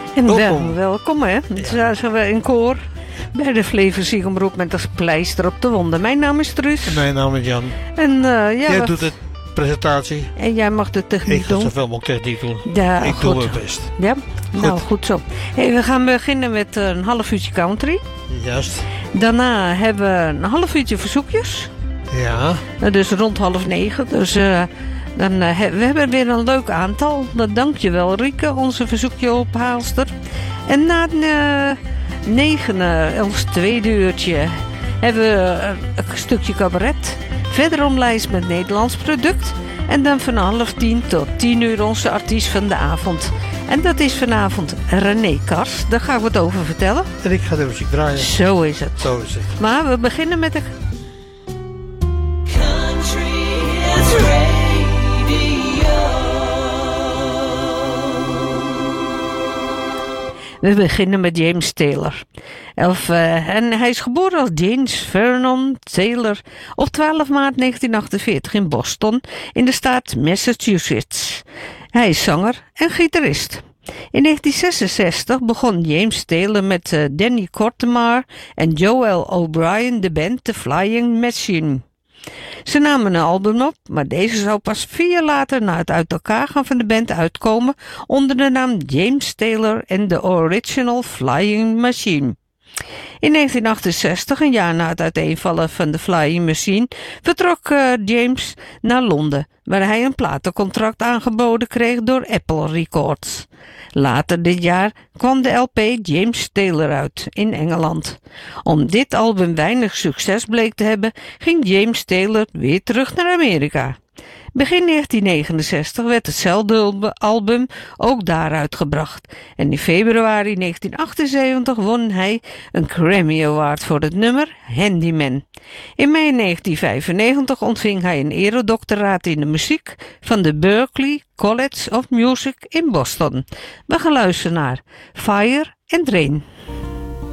En welkom hè. Ja. Zijn we in koor bij de Flevenziegenbroek met als pleister op de wonden. Mijn naam is Truus. En mijn naam is Jan. En jij doet de presentatie. En jij mag de techniek doen. Ik ga zoveel mogelijk techniek doen. Ja, ik goed. doe mijn best. Ja, goed. Nou goed zo. Hey, we gaan beginnen met een half uurtje country. Juist. Daarna hebben we een half uurtje verzoekjes. Ja. Dus rond 8:30. Dus we hebben weer een leuk aantal. Dankjewel Rieke, onze verzoekjeophaalster. En na 9, ons tweede uurtje, hebben we een stukje cabaret. Verder omlijst met Nederlands product. En dan van 9:30 tot 10:00 onze artiest van de avond. En dat is vanavond René Kars. Daar ga ik wat over vertellen. En ik ga de muziek draaien. Zo is het. Zo is het. Maar we beginnen met de... Country is radio. We beginnen met James Taylor. En hij is geboren als James Vernon Taylor op 12 maart 1948 in Boston in de staat Massachusetts. Hij is zanger en gitarist. In 1966 begon James Taylor met Danny Cortemar en Joel O'Brien de band The Flying Machine. Ze namen een album op, maar deze zou pas 4 jaar later na het uit elkaar gaan van de band uitkomen onder de naam James Taylor and the Original Flying Machine. In 1968, een jaar na het uiteenvallen van de Flying Machine, vertrok James naar Londen, waar hij een platencontract aangeboden kreeg door Apple Records. Later dit jaar kwam de LP James Taylor uit in Engeland. Om dit album weinig succes bleek te hebben, ging James Taylor weer terug naar Amerika. Begin 1969 werd hetzelfde album ook daaruit gebracht en in februari 1978 won hij een Grammy Award voor het nummer Handyman. In mei 1995 ontving hij een eredoctoraat in de muziek van de Berklee College of Music in Boston. We gaan luisteren naar Fire and Rain.